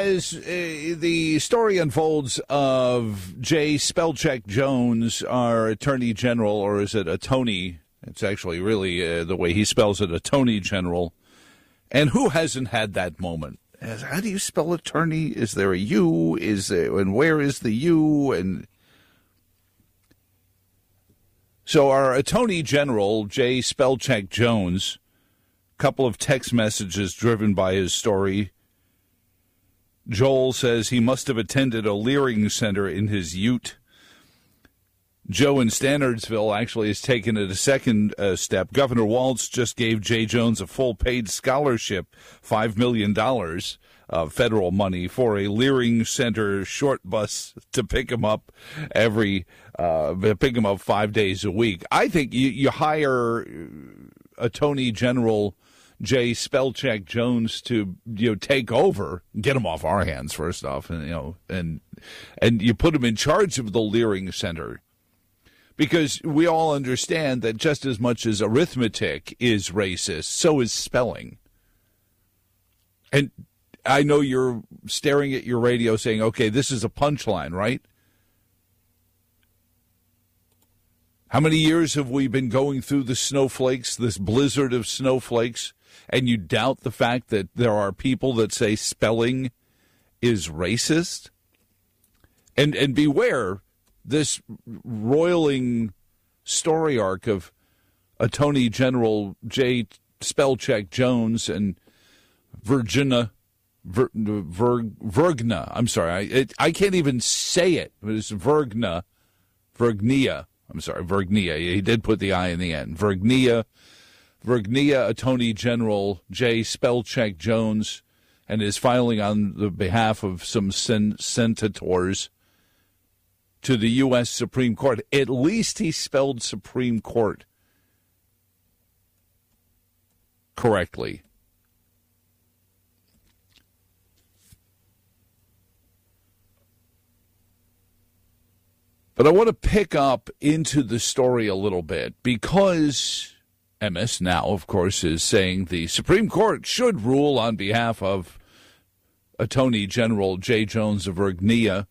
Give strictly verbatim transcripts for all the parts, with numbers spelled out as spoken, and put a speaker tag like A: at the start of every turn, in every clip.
A: as uh, the story unfolds of Jay Spellcheck Jones, our Attorney General, or is it Attorney? It's actually really uh, the way he spells it, Attorney General. And who hasn't had that moment? How do you spell attorney? Is there a U? Is there, and where is the U? And so our Attorney General, Jay Spellcheck Jones, a couple of text messages driven by his story. Joel says he must have attended a Leering Center in his ute. Joe in Standardsville actually has taken it a second uh, step. Governor Walz just gave Jay Jones a full paid scholarship, five million dollars of federal money for a Leering Center short bus to pick him up every, uh, pick him up five days a week. I think you, you hire Attorney General Jay Spellcheck Jones to, you know, take over, get him off our hands first off, and you know, and and you put him in charge of the Leering Center. Because we all understand that just as much as arithmetic is racist, so is spelling. And I know you're staring at your radio saying, okay, this is a punchline, right? How many years have we been going through the snowflakes, this blizzard of snowflakes, and you doubt the fact that there are people that say spelling is racist? And and beware, this roiling story arc of Attorney General Jay Spellcheck Jones and Virginia Ver, Ver, Vergna. I'm sorry, I it, I can't even say it. It's Vergna, Vergnia. I'm sorry, Vergnia. He did put the I in the end. Vergnia, Vergnia Attorney General Jay Spellcheck Jones, and is filing on the behalf of some sen- senators to the U S Supreme Court. At least he spelled Supreme Court correctly. But I want to pick up into the story a little bit because M S Now, of course, is saying the Supreme Court should rule on behalf of Attorney General Jay Jones of Virginia.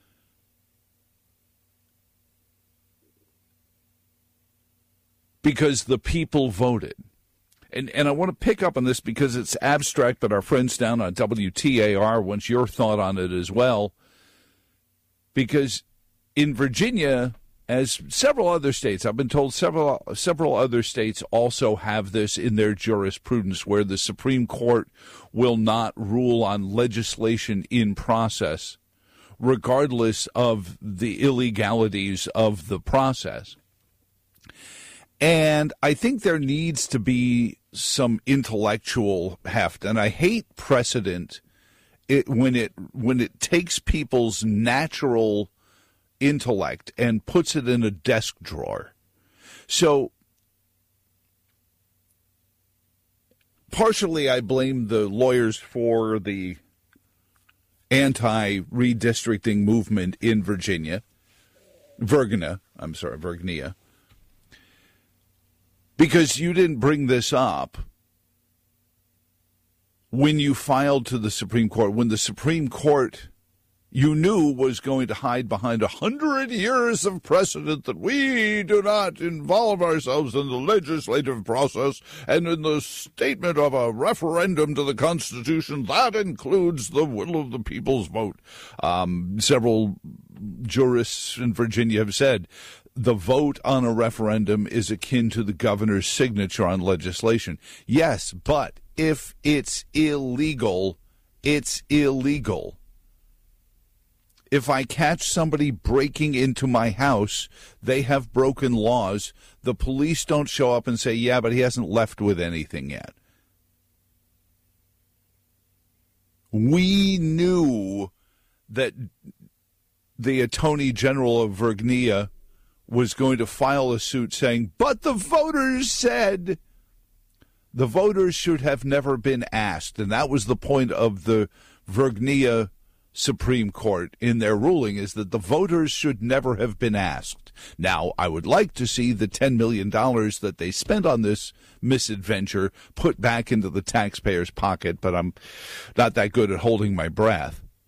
A: Because the people voted. And and I want to pick up on this because it's abstract, but our friends down on W T A R want your thought on it as well. Because in Virginia, as several other states, I've been told several several other states also have this in their jurisprudence where the Supreme Court will not rule on legislation in process, regardless of the illegalities of the process. And I think there needs to be some intellectual heft, and I hate precedent it, when it when it takes people's natural intellect and puts it in a desk drawer. So partially I blame the lawyers for the anti-redistricting movement in Virginia, Virginia, I'm sorry, Virginia. Because you didn't bring this up when you filed to the Supreme Court, when the Supreme Court you knew was going to hide behind a hundred years of precedent that we do not involve ourselves in the legislative process and in the statement of a referendum to the Constitution. That includes the will of the people's vote. Um, several jurists in Virginia have said the vote on a referendum is akin to the governor's signature on legislation. Yes, but if it's illegal, it's illegal. If I catch somebody breaking into my house, they have broken laws. The police don't show up and say, yeah, but he hasn't left with anything yet. We knew that the Attorney General of Virginia was going to file a suit saying, but the voters said. The voters should have never been asked. And that was the point of the Virginia Supreme Court in their ruling, is that the voters should never have been asked. Now, I would like to see the ten million dollars that they spent on this misadventure put back into the taxpayer's pocket, but I'm not that good at holding my breath.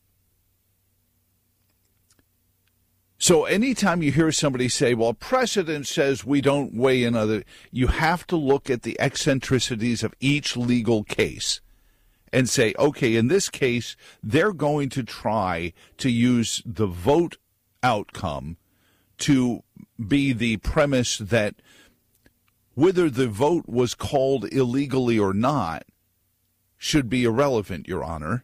A: So anytime you hear somebody say, well, precedent says we don't weigh in other, you have to look at the eccentricities of each legal case and say, okay, in this case, they're going to try to use the vote outcome to be the premise that whether the vote was called illegally or not should be irrelevant, Your Honor.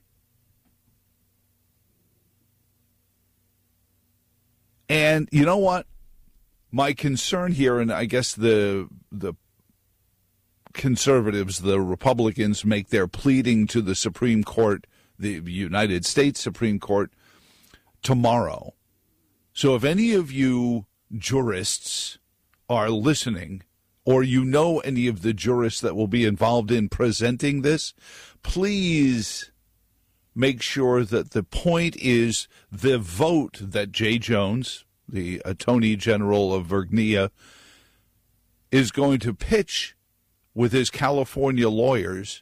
A: And you know what? My concern here, and I guess the the conservatives, the Republicans, make their pleading to the Supreme Court, the United States Supreme Court, tomorrow. So if any of you jurists are listening, or you know any of the jurists that will be involved in presenting this, please make sure that the point is the vote that Jay Jones, the Attorney General of Virginia, is going to pitch with his California lawyers,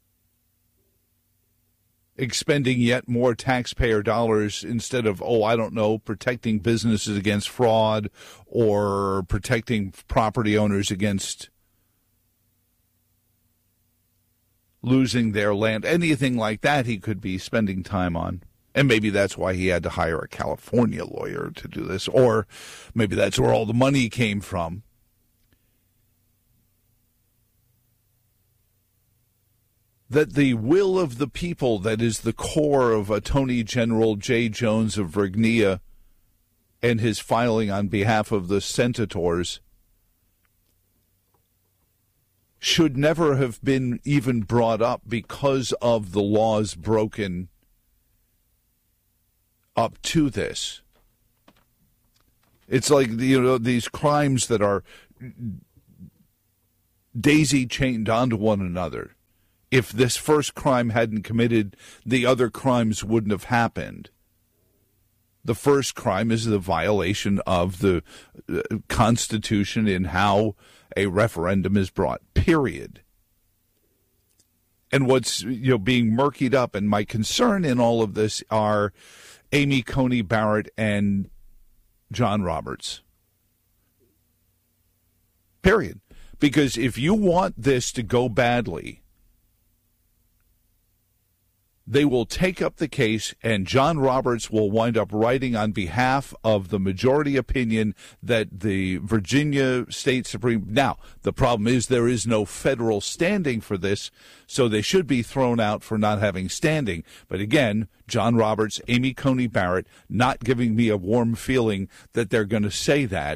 A: expending yet more taxpayer dollars instead of, oh, I don't know, protecting businesses against fraud or protecting property owners against losing their land, anything like that he could be spending time on. And maybe that's why he had to hire a California lawyer to do this, or maybe that's where all the money came from. That the will of the people that is the core of Attorney General Jay Jones of Virginia and his filing on behalf of the senators should never have been even brought up because of the laws broken up to this. It's like, you know, these crimes that are daisy-chained onto one another. If this first crime hadn't committed, the other crimes wouldn't have happened. The first crime is the violation of the Constitution in how a referendum is brought, period. And what's, you know, being murkied up, and my concern in all of this are Amy Coney Barrett and John Roberts. Period. Because if you want this to go badly, they will take up the case, and John Roberts will wind up writing on behalf of the majority opinion that the Virginia State Supreme... Now, the problem is there is no federal standing for this, so they should be thrown out for not having standing. But again, John Roberts, Amy Coney Barrett, not giving me a warm feeling that they're going to say that.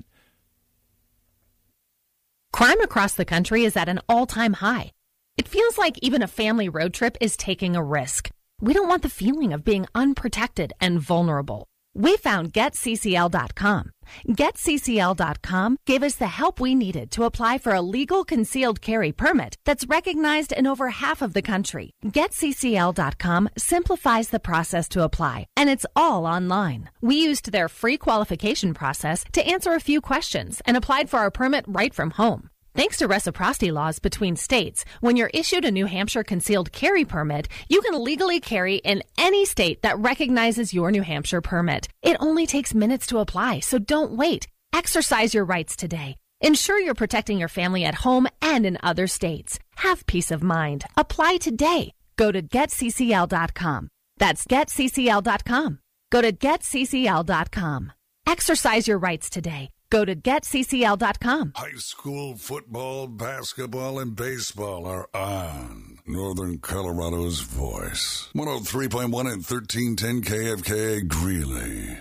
B: Crime across the country is at an all-time high. It feels like even a family road trip is taking a risk. We don't want the feeling of being unprotected and vulnerable. We found Get C C L dot com. Get C C L dot com gave us the help we needed to apply for a legal concealed carry permit that's recognized in over half of the country. Get C C L dot com simplifies the process to apply, and it's all online. We used their free qualification process to answer a few questions and applied for our permit right from home. Thanks to reciprocity laws between states, when you're issued a New Hampshire concealed carry permit, you can legally carry in any state that recognizes your New Hampshire permit. It only takes minutes to apply, so don't wait. Exercise your rights today. Ensure you're protecting your family at home and in other states. Have peace of mind. Apply today. Go to Get C C L dot com. That's Get C C L dot com. Go to Get C C L dot com. Exercise your rights today. Go to Get C C L dot com.
C: High school football, basketball, and baseball are on. Northern Colorado's voice. one oh three point one and thirteen ten K F K A Greeley.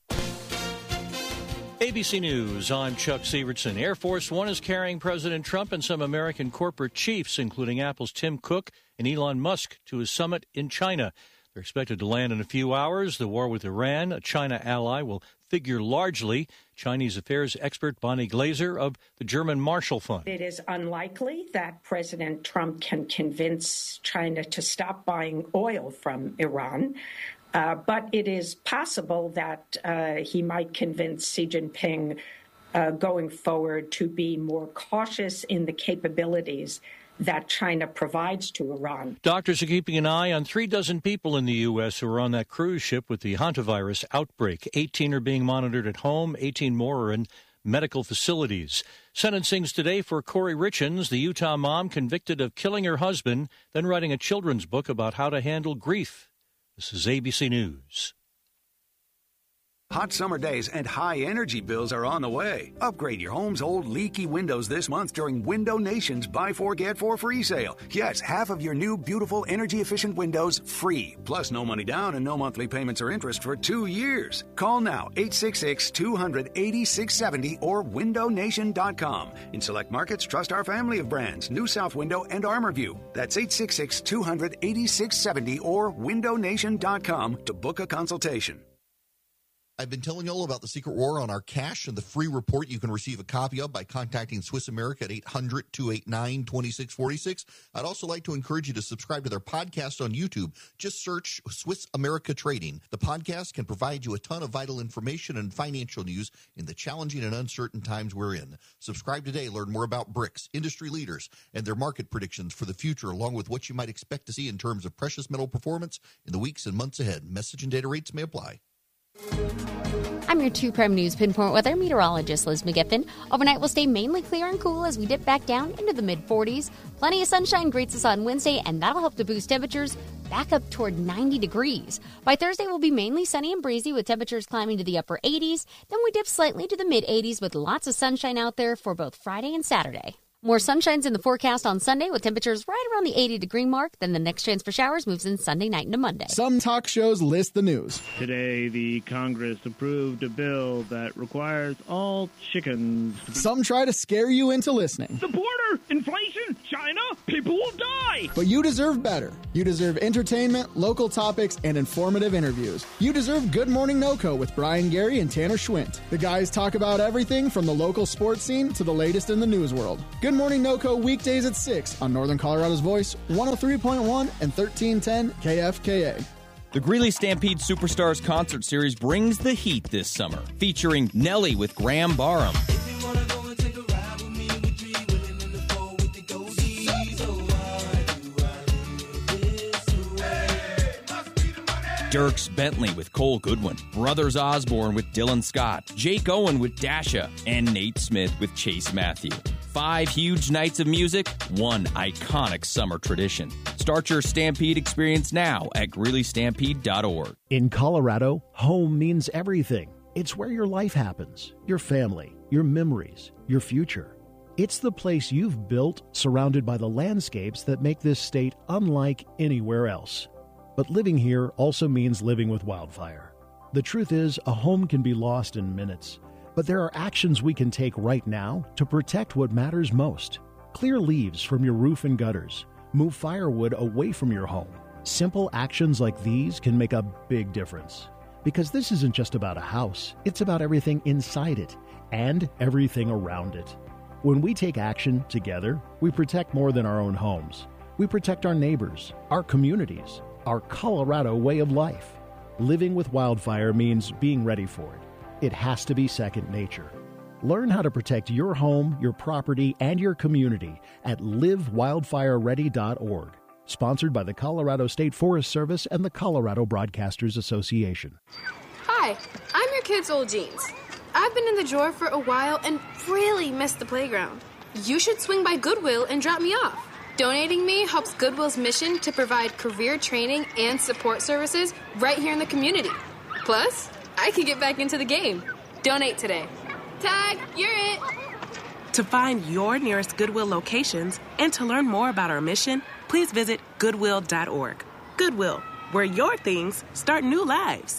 D: A B C News, I'm Chuck Sievertson. Air Force One is carrying President Trump and some American corporate chiefs, including Apple's Tim Cook and Elon Musk, to his summit in China. They're expected to land in a few hours. The war with Iran, a China ally, will figure largely. Chinese affairs expert Bonnie Glaser of the German Marshall Fund.
E: It is unlikely that President Trump can convince China to stop buying oil from Iran, uh, but it is possible that uh, he might convince Xi Jinping uh, going forward to be more cautious in the capabilities that China provides to Iran.
D: Doctors are keeping an eye on three dozen people in the U S who are on that cruise ship with the hantavirus outbreak. eighteen are being monitored at home. eighteen more are in medical facilities. Sentencing's today for Corey Richins, the Utah mom convicted of killing her husband, then writing a children's book about how to handle grief. This is A B C News.
F: Hot summer days and high energy bills are on the way. Upgrade your home's old leaky windows this month during Window Nation's Buy Four Get Four free sale. Yes, half of your new beautiful energy efficient windows free. Plus no money down and no monthly payments or interest for two years. Call now eight six six, two hundred, eighty-six seventy or window nation dot com. In select markets, trust our family of brands, New South Window and ArmorView. That's eight six six, two hundred, eighty-six seventy or window nation dot com to book a consultation.
G: I've been telling you all about the secret war on our cash and the free report you can receive a copy of by contacting Swiss America at eight hundred, two eight nine, two six four six. I'd also like to encourage you to subscribe to their podcast on YouTube. Just search Swiss America Trading. The podcast can provide you a ton of vital information and financial news in the challenging and uncertain times we're in. Subscribe today. Learn more about BRICS, industry leaders, and their market predictions for the future, along with what you might expect to see in terms of precious metal performance in the weeks and months ahead. Message and data rates may apply.
H: I'm your two Prime News Pinpoint weather meteorologist, Liz McGiffin. Overnight will stay mainly clear and cool as we dip back down into the mid forties. Plenty of sunshine greets us on Wednesday, and that'll help to boost temperatures back up toward ninety degrees. By Thursday, we'll be mainly sunny and breezy with temperatures climbing to the upper eighties. Then we dip slightly to the mid eighties with lots of sunshine out there for both Friday and Saturday. More sunshine's in the forecast on Sunday with temperatures right around the eighty degree mark. Then the next chance for showers moves in Sunday night into Monday.
I: Some talk shows list the news.
J: Today, the Congress approved a bill that requires all chickens.
I: Some try to scare you into listening.
J: The border, inflation, China, people will die.
I: But you deserve better. You deserve entertainment, local topics, and informative interviews. You deserve Good Morning NoCo with Brian Gary and Tanner Schwint. The guys talk about everything from the local sports scene to the latest in the news world. Good Morning NoCo weekdays at six on Northern Colorado's Voice, one oh three point one and thirteen ten K F K A.
K: The Greeley Stampede Superstars Concert Series brings the heat this summer, featuring Nelly with Graham Barham, Dierks Bentley with Cole Goodwin, Brothers Osborne with Dylan Scott, Jake Owen with Dasha, and Nate Smith with Chase Matthew. Five huge nights of music, one iconic summer tradition. Start your Stampede experience now at Greeley Stampede dot org.
L: In Colorado, home means everything. It's where your life happens, your family, your memories, your future. It's the place you've built, surrounded by the landscapes that make this state unlike anywhere else. But living here also means living with wildfire. The truth is, a home can be lost in minutes. But there are actions we can take right now to protect what matters most. Clear leaves from your roof and gutters. Move firewood away from your home. Simple actions like these can make a big difference. Because this isn't just about a house, it's about everything inside it and everything around it. When we take action together, we protect more than our own homes. We protect our neighbors, our communities, our Colorado way of life. Living with wildfire means being ready for it. It has to be second nature. Learn how to protect your home, your property, and your community at live wildfire ready dot org. Sponsored by the Colorado State Forest Service and the Colorado Broadcasters Association.
M: Hi, I'm your kid's old jeans. I've been in the drawer for a while and really missed the playground. You should swing by Goodwill and drop me off. Donating me helps Goodwill's mission to provide career training and support services right here in the community. Plus, I can get back into the game. Donate today. Tag, you're it.
N: To find your nearest Goodwill locations and to learn more about our mission, please visit goodwill dot org. Goodwill, where your things start new lives.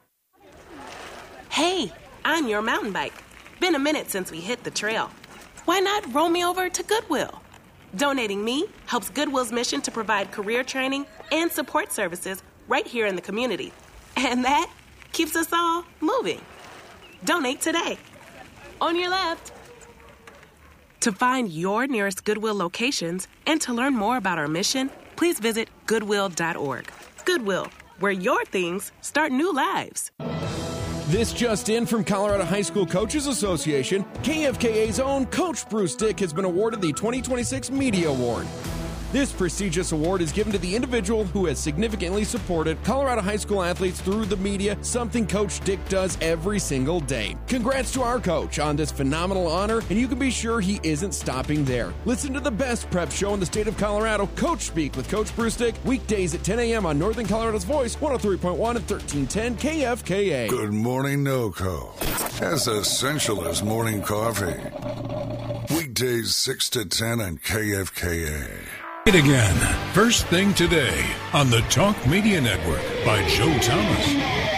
N: Hey, I'm your mountain bike. Been a minute since we hit the trail. Why not roll me over to Goodwill? Donating me helps Goodwill's mission to provide career training and support services right here in the community. And that keeps us all moving. Donate today. On your left. To find your nearest Goodwill locations and to learn more about our mission, please visit goodwill dot org. Goodwill, where your things start new lives.
O: This just in from Colorado High School Coaches Association, K F K A's own Coach Bruce Dick has been awarded the twenty twenty-six Media Award. This prestigious award is given to the individual who has significantly supported Colorado high school athletes through the media, something Coach Dick does every single day. Congrats to our coach on this phenomenal honor, and you can be sure he isn't stopping there. Listen to the best prep show in the state of Colorado, Coach Speak with Coach Bruce Dick, weekdays at ten a.m. on Northern Colorado's Voice, one oh three point one and thirteen ten K F K A.
C: Good morning, NOCO. As essential as morning coffee. Weekdays six to ten on K F K A.
P: It again, first thing today on the Talk Media Network by Joe Thomas.